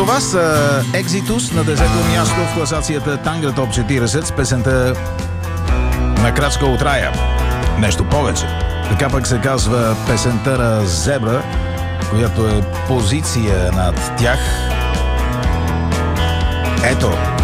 Това са Exitus на 10-то място в класацията Тангра Топ 40 с песента На крачка от рая. Нещо повече. Така пък се казва песента на Зебра, която е позиция над тях. Ето,